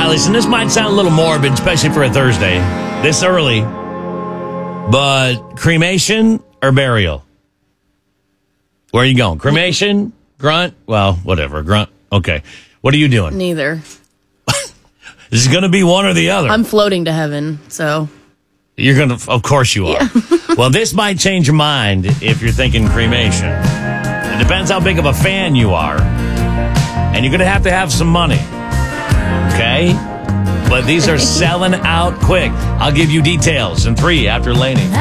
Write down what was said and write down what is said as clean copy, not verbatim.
Now, listen, this might sound a little morbid, especially for a Thursday, this early, but cremation or burial? Where are you going? Cremation? Grunt? Well, whatever. Grunt. Okay. What are you doing? Neither. This is going to be one or the other. I'm floating to heaven, so. You're going to, of course you are. Yeah. Well, this might change your mind if you're thinking cremation. It depends how big of a fan you are. And you're going to have some money. Okay? But these are selling out quick. I'll give you details in 3 after Lainey.